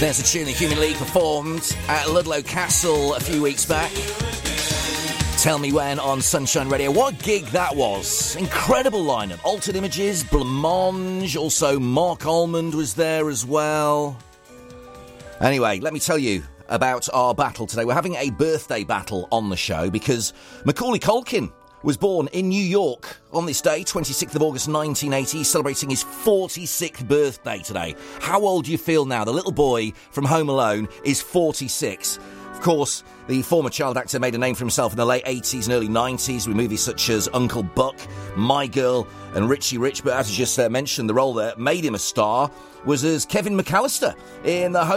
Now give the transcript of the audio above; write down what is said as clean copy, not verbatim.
There's a tune that Human League performed at Ludlow Castle a few weeks back. Tell Me When on Sunshine Radio. What a gig that was. Incredible lineup. Altered Images, Blancmange, also Mark Almond was there as well. Anyway, let me tell you about our battle today. We're having a birthday battle on the show because Macaulay Culkin was born in New York on this day, 26th of August 1980, celebrating his 46th birthday today. How old do you feel now? The little boy from Home Alone is 46. Of course, the former child actor made a name for himself in the late 80s and early 90s with movies such as Uncle Buck, My Girl and Richie Rich. But as I just mentioned, the role that made him a star was as Kevin McAllister in the Home